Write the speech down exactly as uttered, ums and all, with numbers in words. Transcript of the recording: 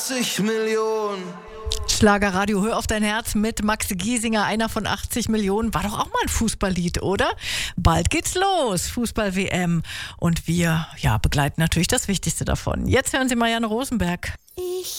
achtzig Millionen. Schlagerradio, hör auf dein Herz mit Max Giesinger, einer von achtzig Millionen. War doch auch mal ein Fußballlied, oder? Bald geht's los, Fußball-W M. Und wir ja, begleiten natürlich das Wichtigste davon. Jetzt hören Sie Marianne Rosenberg. Ich